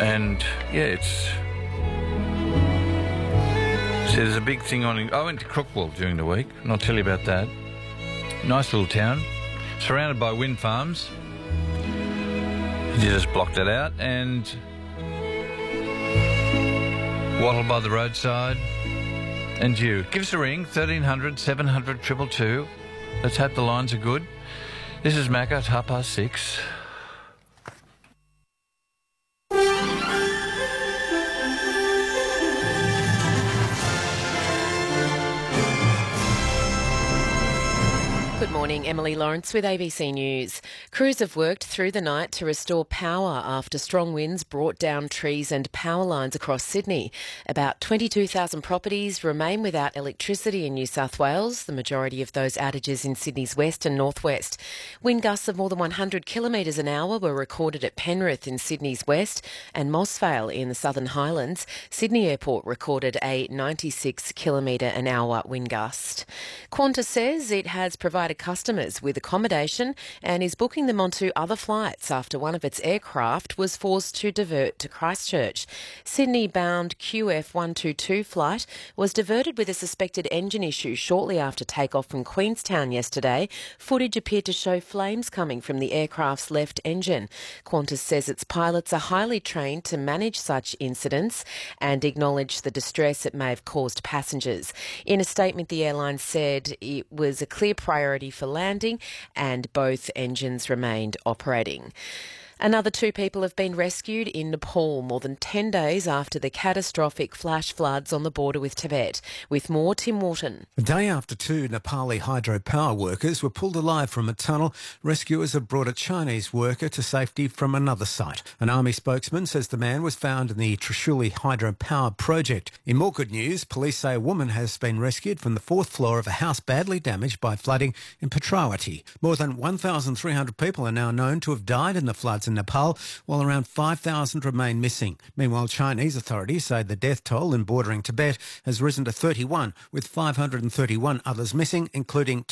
And yeah, so there's a big thing on. I went to Crookwell during the week, and I'll tell you about that. Nice little town, surrounded by wind farms. You just blocked it out and wattle by the roadside. And you give us a ring, 1300 700 222. Let's hope the lines are good. This is Macca at 6:30. Good morning, Emily Lawrence with ABC News. Crews have worked through the night to restore power after strong winds brought down trees and power lines across Sydney. About 22,000 properties remain without electricity in New South Wales, the majority of those outages in Sydney's west and northwest. Wind gusts of more than 100 kilometres an hour were recorded at Penrith in Sydney's west and Mossvale in the Southern Highlands. Sydney Airport recorded a 96 kilometre an hour wind gust. Qantas says it has provided customers with accommodation and is booking them onto other flights after one of its aircraft was forced to divert to Christchurch. Sydney-bound QF122 flight was diverted with a suspected engine issue shortly after takeoff from Queenstown yesterday. Footage appeared to show flames coming from the aircraft's left engine. Qantas says its pilots are highly trained to manage such incidents and acknowledge the distress it may have caused passengers. In a statement, the airline said it was a clear priority for landing and both engines remained operating. Another 2 people have been rescued in Nepal more than 10 days after the catastrophic flash floods on the border with Tibet. With more, Tim Wharton. A day after 2 Nepali hydropower workers were pulled alive from a tunnel, rescuers have brought a Chinese worker to safety from another site. An army spokesman says the man was found in the Trishuli hydropower project. In more good news, police say a woman has been rescued from the 4th floor of a house badly damaged by flooding in Petrawati. More than 1,300 people are now known to have died in the floods in Nepal, while around 5,000 remain missing. Meanwhile, Chinese authorities say the death toll in bordering Tibet has risen to 31, with 531 others missing, including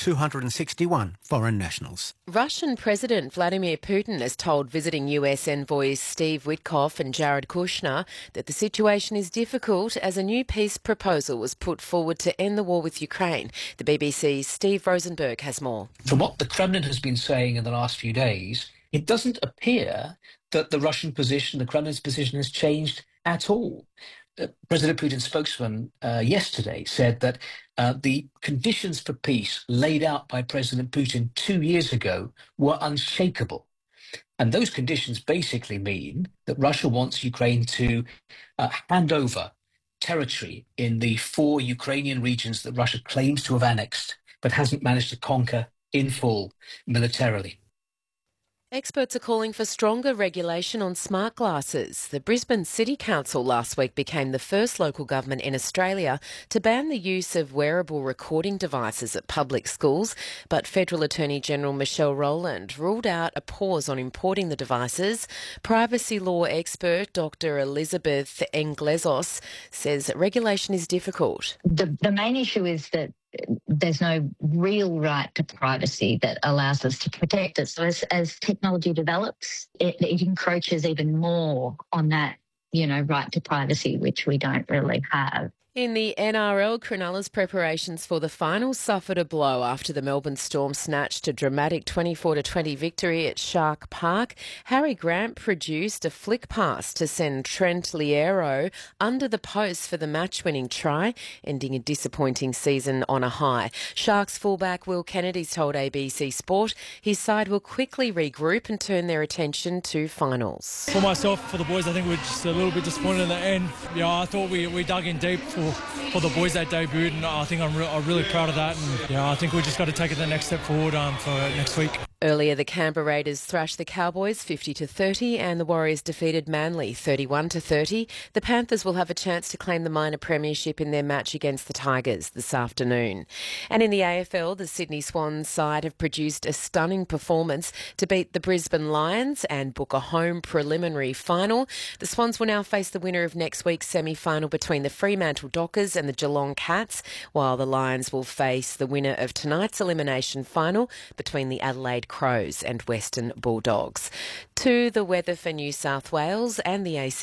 261 foreign nationals. Russian President Vladimir Putin has told visiting US envoys Steve Witkoff and Jared Kushner that the situation is difficult as a new peace proposal was put forward to end the war with Ukraine. The BBC's Steve Rosenberg has more. From what the Kremlin has been saying in the last few days, it doesn't appear that the Russian position, the Kremlin's position, has changed at all. President Putin's spokesman yesterday said that the conditions for peace laid out by President Putin 2 years ago were unshakable. And those conditions basically mean that Russia wants Ukraine to hand over territory in the 4 Ukrainian regions that Russia claims to have annexed, but hasn't managed to conquer in full militarily. Experts are calling for stronger regulation on smart glasses. The Brisbane City Council last week became the first local government in Australia to ban the use of wearable recording devices at public schools, but Federal Attorney General Michelle Rowland ruled out a pause on importing the devices. Privacy law expert Dr Elizabeth Englezos says regulation is difficult. The main issue is that there's no real right to privacy that allows us to protect it. So as technology develops, it encroaches even more on that, right to privacy, which we don't really have. In the NRL, Cronulla's preparations for the final suffered a blow after the Melbourne Storm snatched a dramatic 24-20 victory at Shark Park. Harry Grant produced a flick pass to send Trent Liero under the post for the match-winning try, ending a disappointing season on a high. Sharks fullback Will Kennedy's told ABC Sport his side will quickly regroup and turn their attention to finals. For myself, for the boys, I think we're just a little bit disappointed in the end. I thought we dug in deep for the boys that debuted, and I think I'm really proud of that. And I think we just got to take it the next step forward for next week. Earlier, the Canberra Raiders thrashed the Cowboys 50-30 and the Warriors defeated Manly 31-30. The Panthers will have a chance to claim the minor premiership in their match against the Tigers this afternoon. And in the AFL, the Sydney Swans side have produced a stunning performance to beat the Brisbane Lions and book a home preliminary final. The Swans will now face the winner of next week's semi-final between the Fremantle Dockers and the Geelong Cats, while the Lions will face the winner of tonight's elimination final between the Adelaide Crows and Western Bulldogs. To the weather for New South Wales and the